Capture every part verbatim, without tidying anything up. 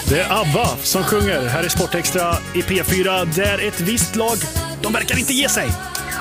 Det är ABBA som sjunger här i Sportextra i P fyra, där ett visst lag, de verkar inte ge sig.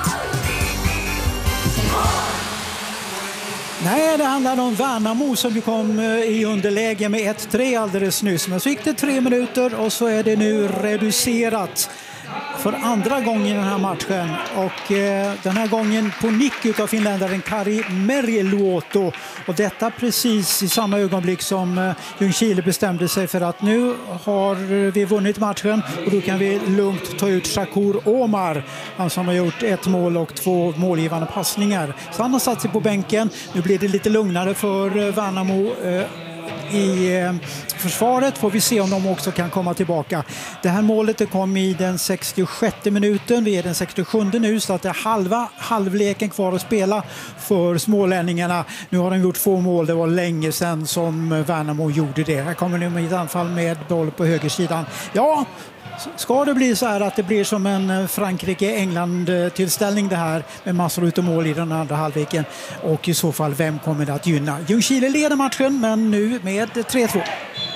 Nej, det handlar om Värnamo som kom i underläge med ett tre alldeles nyss. Men så gick det tre minuter och så är det nu reducerat för andra gången i den här matchen. Och eh, den här gången på nick av finländaren Kari Meriluoto. Och detta precis i samma ögonblick som eh, Ljungskile bestämde sig för att nu har vi vunnit matchen. Och då kan vi lugnt ta ut Shakur Omar. Han som har gjort ett mål och två målgivande passningar. Så han har satt sig på bänken. Nu blir det lite lugnare för eh, Värnamo eh, i eh, försvaret. Får vi se om de också kan komma tillbaka. Det här målet det kom i den sextiosjätte minuten. Vi är den sextiosjunde nu, så att det är halva halvleken kvar att spela för smålänningarna. Nu har de gjort två mål. Det var länge sedan som Värnamo gjorde det. Här kommer nu med ett anfall med boll på högersidan. Ja, ska det bli så här att det blir som en Frankrike-England-tillställning det här med massor av mål i den andra halvleken, och i så fall vem kommer det att gynna? Ljungskile leder matchen, men nu med tre två.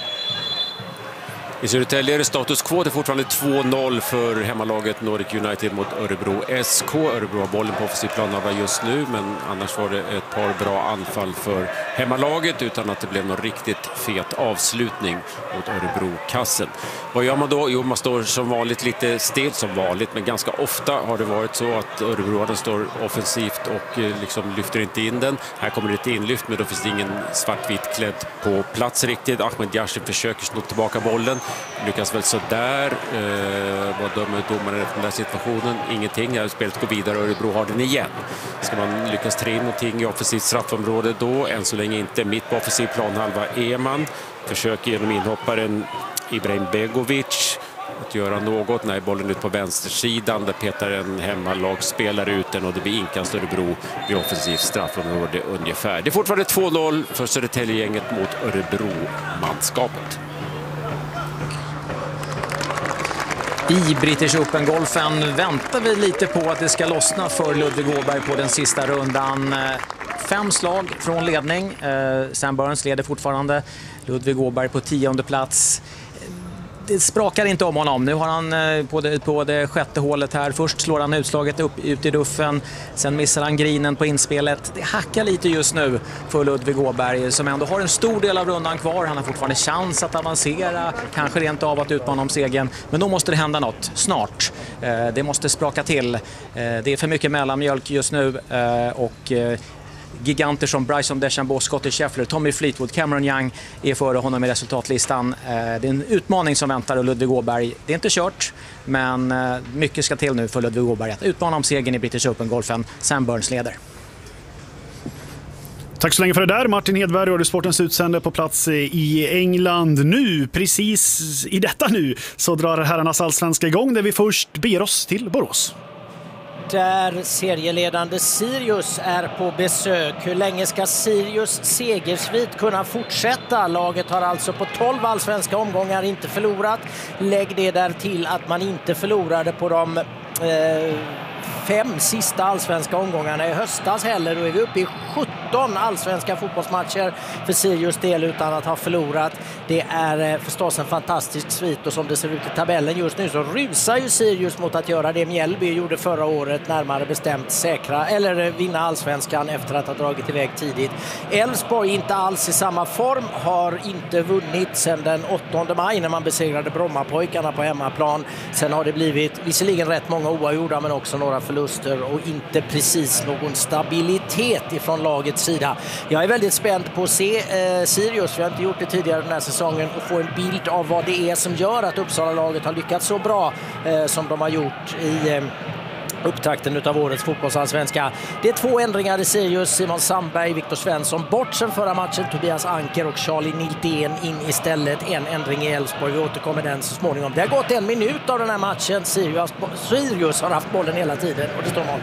I Södertälje är det status quo. Det är fortfarande två noll för hemmalaget Nordic United mot Örebro S K. Örebro har bollen på offensiv plan just nu, men annars var det ett par bra anfall för hemmalaget utan att det blev någon riktigt fet avslutning mot Örebro-kassen. Vad gör man då? Jo, man står som vanligt lite still, som vanligt, men ganska ofta har det varit så att Örebro står offensivt och liksom lyfter inte in den. Här kommer det ett inlyft, men då finns det ingen svartvit klädd på plats riktigt. Ahmed Yashin försöker slå tillbaka bollen. Lyckas väl så där. Eh, vad dömer domaren efter den där situationen? Ingenting. Här spelet går vidare och Örebro har den igen. Ska man lyckas tre in någonting i offensivt straffområde då? Än så länge inte. Mitt på offensiv planhalva Eman försöker genom inhopparen Ibrahim Begovic att göra något. Nej, bollen ut på vänstersidan. Där petar en hemmalagspelare ut den och det blir inkast Örebro vid offensivt straffområde ungefär. Det är fortfarande två noll för Södertälje-gänget mot Örebro-manskapet. I British Open-golfen väntar vi lite på att det ska lossna för Ludvig Åberg på den sista rundan. Fem slag från ledning. Sam Burns leder fortfarande. Ludvig Åberg på tionde plats. Det sprakar inte om honom. Nu har han på det, på det sjätte hålet här. Först slår han utslaget upp, ut i ruffen. Sen missar han grinen på inspelet. Det hackar lite just nu för Ludvig Åberg som ändå har en stor del av rundan kvar. Han har fortfarande chans att avancera. Kanske rent av att utmana om segern. Men då måste det hända något snart. Det måste spraka till. Det är för mycket mellanmjölk just nu. Och giganter som Bryson DeChambeau, Scottie Scheffler, Tommy Fleetwood, Cameron Young är före honom i resultatlistan. Det är en utmaning som väntar och Ludvig Åberg. Det är inte kört, men mycket ska till nu för Ludvig Åberg att utmana om segern i British Open-golfen. Sam Burns leder. Tack så länge för det där. Martin Hedberg, Radiosportens utsände på plats i England. Nu, precis i detta nu, så drar herrarnas allsvenska igång där vi först ber oss till Borås. Där serieledande Sirius är på besök. Hur länge ska Sirius segersvit kunna fortsätta? Laget har alltså på tolv allsvenska omgångar inte förlorat. Lägg det där till att man inte förlorade på de eh, fem sista allsvenska omgångarna i höstas heller. Då är vi uppe i sjutton allsvenska fotbollsmatcher för Sirius del utan att ha förlorat. Det är förstås en fantastisk svit, och som det ser ut i tabellen just nu så rusar ju Sirius mot att göra det Mjällby gjorde förra året, närmare bestämt säkra eller vinna allsvenskan efter att ha dragit iväg tidigt. Elfsborg inte alls i samma form, har inte vunnit sedan den åttonde maj när man besegrade Brommapojkarna på hemmaplan. Sen har det blivit visserligen rätt många oavgjorda men också några förluster och inte precis någon stabilitet ifrån lagets sida. Jag är väldigt spänd på att se eh, Sirius, vi har inte gjort det tidigare den här säsongen, och få en bild av vad det är som gör att Uppsala-laget har lyckats så bra eh, som de har gjort i eh, upptakten utav årets fotbollsallsvenska. Det är två ändringar i Sirius. Simon Sandberg, Viktor Svensson bort sen förra matchen. Tobias Anker och Charlie Nildén in istället. En ändring i Elfsborg. Vi återkommer den så småningom. Det har gått en minut av den här matchen. Sirius, Sirius har haft bollen hela tiden och det står noll.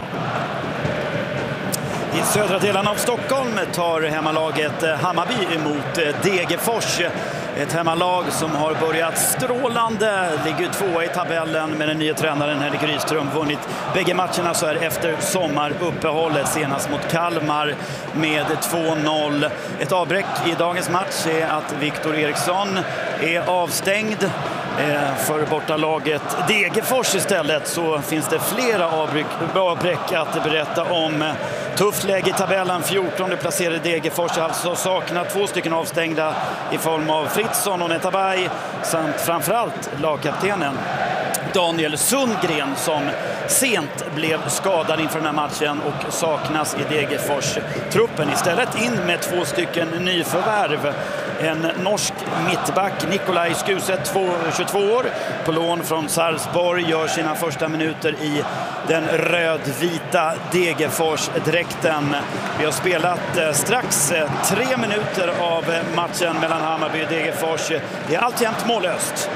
I södra delen av Stockholm tar hemmalaget Hammarby emot Degerfors. Ett hemmalag som har börjat strålande, ligger tvåa i tabellen med den nya tränaren Henrik Rydström. Vunnit bägge matcherna så här efter sommaruppehållet, senast mot Kalmar med två noll. Ett avbräck i dagens match är att Viktor Eriksson är avstängd. För bortalaget Degerfors istället så finns det flera avbräck, avbräck att berätta om. Tufft läge i tabellen, fjortonde placerade Degerfors, alltså saknar två stycken avstängda i form av Fritzson och Netabay samt framförallt lagkaptenen Daniel Sundgren som sent blev skadad inför den här matchen och saknas i Degerfors-truppen. Istället in med två stycken nyförvärv. En norsk mittback, Nikolaj Skuset, tjugotvå år, på lån från Sarpsborg, gör sina första minuter i den rödvita Degerfors-dräkten. Vi har spelat strax tre minuter av matchen mellan Hammarby och Degerfors. Det är alltjämt mållöst.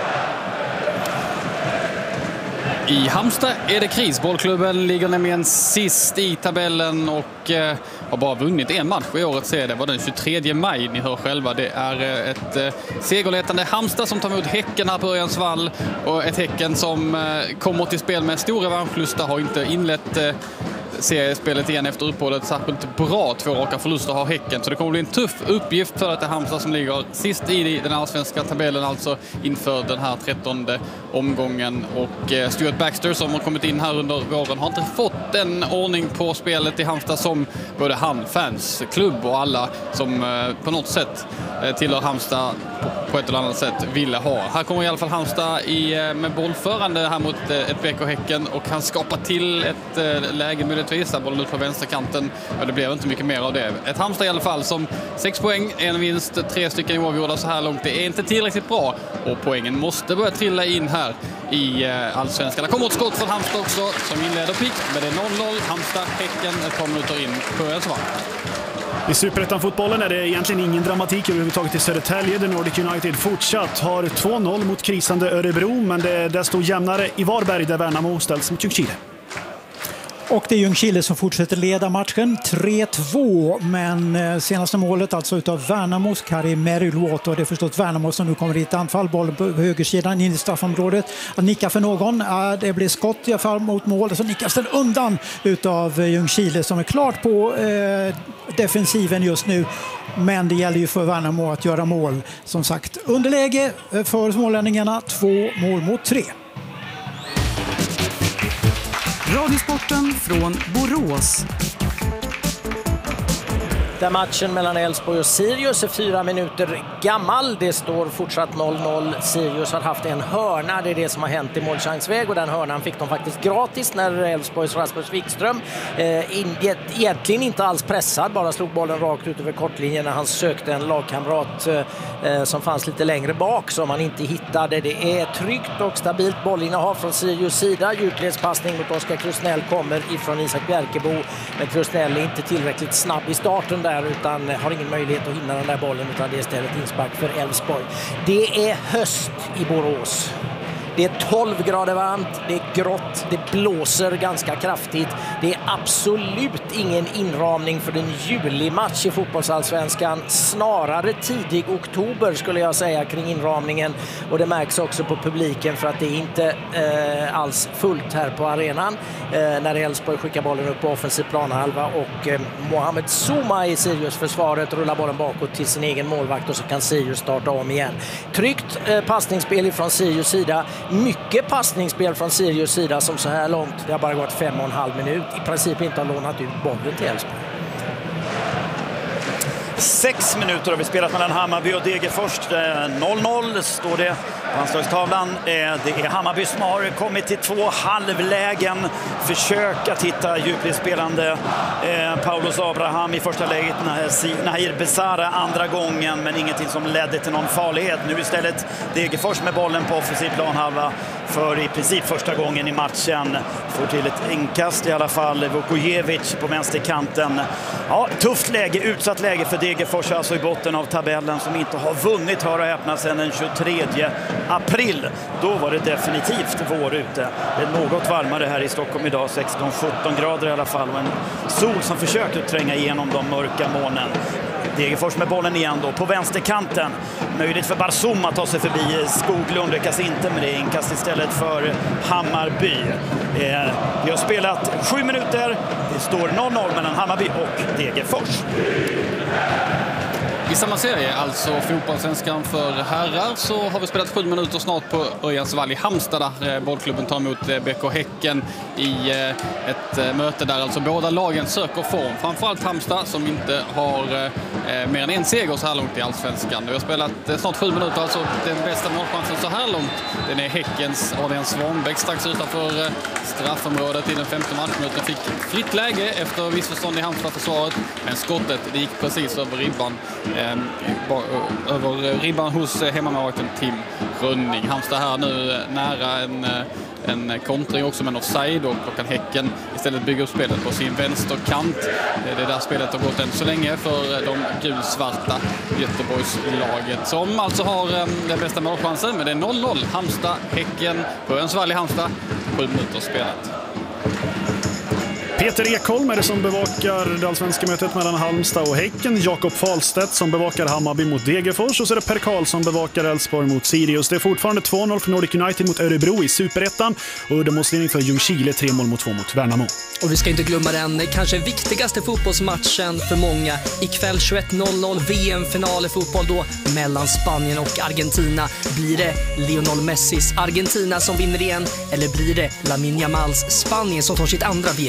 I Halmstad är det kris. Bollklubben ligger nämligen sist i tabellen och eh, har bara vunnit en match i årets serie. Det var den tjugotredje maj, ni hör själva. Det är eh, ett eh, segerletande Halmstad som tar emot Häcken här på Örjans vall. Och ett Häcken som eh, kommer till spel med stora revanschlusta, har inte inlett eh, seriespelet igen efter uppehållet särskilt bra. Två raka förluster har Häcken, så det kommer bli en tuff uppgift för att det är Halmstad som ligger sist i den allsvenska tabellen, alltså inför den här trettonde omgången. Och eh, Stuart Baxter som har kommit in här under våren har inte fått den ordning på spelet i Halmstad som både han, fans, klubb och alla som eh, på något sätt eh, tillhör Halmstad på, på ett eller annat sätt ville ha. Här kommer i alla fall Halmstad i, eh, med bollförande här mot eh, ett B K Häcken och kan skapa till ett eh, läge med visa bollen ut på vänsterkanten. Ja, det blev inte mycket mer av det. Ett Halmstad i alla fall som sex poäng, en vinst, tre stycken oavgjorda så här långt. Det är inte tillräckligt bra och poängen måste börja trilla in här i eh, allsvenskan. Det kommer ett skott från Halmstad också som inleder pikt, men det är noll noll. Halmstad, Häcken ett par minuter in på Örjans vall. I Superettan-fotbollen är det egentligen ingen dramatik överhuvudtaget i Södertälje. The Nordic United fortsatt har två noll mot krisande Örebro, men det är desto jämnare i Varberg där Värnamo ställs mot Ljungskile. Och det är Ljungskile som fortsätter leda matchen tre två, men senaste målet alltså utav Värnamos Kari Merilwater, och det är förstås Värnamo som nu kommer i ett anfall, bollen på högersidan in i straffområdet, att nicka för någon, det blir skott i alla fall mot mål, så nickas den undan utav Ljungskile som är klart på eh, defensiven just nu, men det gäller ju för Värnamo att göra mål. Som sagt, underläge för smålänningarna, två mål mot tre. Radiosporten från Borås. Där matchen mellan Elfsborg och Sirius är fyra minuter gammal. Det står fortsatt noll noll. Sirius har haft en hörna. Det är det som har hänt i målchansväg. Och den hörnan fick de faktiskt gratis när Elfsborgs Rasmus Wikström eh, in, egentligen inte alls pressad. Bara slog bollen rakt ut över kortlinjen när han sökte en lagkamrat eh, som fanns lite längre bak som han inte hittade. Det är tryggt och stabilt bollinnehav från Sirius sida. Djupledspassning mot Oskar Krusnell kommer ifrån Isak Bjerkebo. Men Krusnell är inte tillräckligt snabb i starten där, utan har ingen möjlighet att hinna den där bollen, utan det är istället inspark för Elfsborg. Det är höst i Borås. Det är tolv grader varmt, det är grått, det blåser ganska kraftigt. Det är absolut ingen inramning för en julimatch i fotbollsallsvenskan. Snarare tidig oktober skulle jag säga kring inramningen. Och det märks också på publiken för att det är inte eh, alls fullt här på arenan. Eh, när Elfsborg skickar bollen upp på offensiv planhalva och eh, Mohamed Souma i Sirius-försvaret rullar bollen bakåt till sin egen målvakt och så kan Sirius starta om igen. Tryggt eh, passningsspel från Sirius sida. Mycket passningsspel från Sirius sida som så här långt, det har bara gått fem och en halv minut, i princip inte har lånat ut bollen till Elfsborg. Sex minuter har vi spelat mellan Hammarby och Degerfors. noll noll står det på anslagstavlan. Det är Hammarby som har kommit till två halvlägen. Försök att hitta djupledsspelande Paulus Abraham i första läget. Nahir Besara andra gången, men ingenting som ledde till någon farlighet. Nu istället Degerfors med bollen på offensiv planhalva för i princip första gången i matchen. Får till ett inkast i alla fall. Vukojevic på vänsterkanten. Ja, tufft läge, utsatt läge för Degerfors, alltså i botten av tabellen, som inte har vunnit, hör och häpna, sedan den tjugotredje april. Då var det definitivt vår ute. Det är något varmare här i Stockholm idag, sexton sjutton grader i alla fall, och en sol som försöker tränga igenom de mörka molnen. Degerfors med bollen igen då på vänsterkanten. Möjligt för Barsum att ta sig förbi Skoglund, lyckas inte med det. Inkast istället för Hammarby. Eh, vi har spelat sju minuter. Det står noll noll mellan Hammarby och Degerfors. I samma serie, alltså fotbollssvenskan för herrar, så har vi spelat sju minuter snart på Örjansvall i Halmstad där bollklubben tar emot B K Häcken i ett möte där alltså båda lagen söker form. Framförallt Halmstad som inte har mer än en seger så här långt i allsvenskan. Vi har spelat snart sju minuter, alltså den bästa målchansen så här långt. Den är Häckens Adrian Svanbäck strax utanför straffområdet i den femte matchminuten. Fick fritt läge efter missförstånd i Halmstad-försvaret, men skottet det gick precis över ribban eh, över ribban hos hemmamålvakten Tim Rönning. Halmstad här nu nära en, en kontring också med en offside, och klockan Häcken istället bygger upp spelet på sin vänsterkant. Det är där spelet har gått än så länge för de gulsvarta Göteborgslaget som alltså har den bästa målchansen, men det är noll noll. Halmstad, Häcken på Örjansvall i Halmstad, sju minuter spelat. Peter Ekholm är det som bevakar det allsvenska mötet mellan Halmstad och Häcken. Jakob Fahlstedt som bevakar Hammarby mot Degerfors. Och så är det Per Karl som bevakar Elfsborg mot Sirius. Det är fortfarande två noll för Nordic United mot Örebro i Superettan. Och uddamålsledning för Ljungskile, tre mål mot två mot Värnamo. Och vi ska inte glömma den kanske viktigaste fotbollsmatchen för många. Ikväll tjugoett noll noll V M-final i fotboll då mellan Spanien och Argentina. Blir det Lionel Messis Argentina som vinner igen, eller blir det Lamine Yamals Spanien som tar sitt andra V M?